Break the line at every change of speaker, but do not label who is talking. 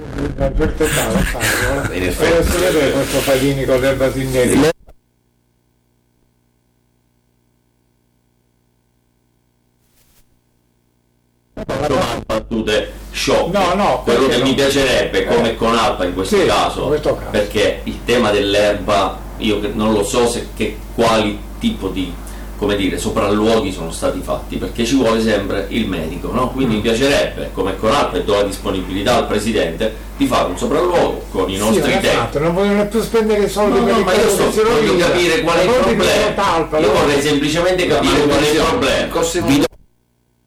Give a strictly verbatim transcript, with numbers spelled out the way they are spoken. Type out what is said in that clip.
In effetti adesso vedete questo Fadini con l'erba sintetica.
Battute sciocche.
No, no,
quello che
no?
mi piacerebbe, come
eh.
con Alpa in questo,
sì,
caso,
in questo caso,
perché il tema dell'erba, io non lo so se che quali tipo di, come dire, sopralluoghi sono stati fatti, perché ci vuole sempre il medico, no? Quindi mm. mi piacerebbe, come con Alpa, e do la disponibilità al Presidente, di fare un sopralluogo con i nostri
sì,
tempi.
Non vogliono più spendere soldi
no,
per
no,
il
ma io so, voglio capire qual è il problema. Io vorrei semplicemente capire qual è il problema.